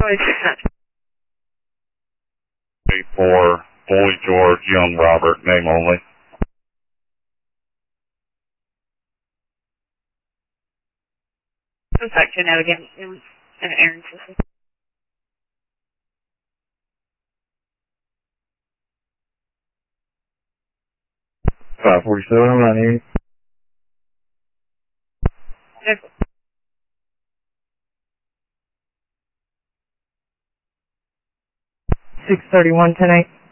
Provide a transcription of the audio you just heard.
84, Bully George, Young Robert, name only. Contact you now again in an Aaron system. 547, I'm not here. Yes. 631 tonight.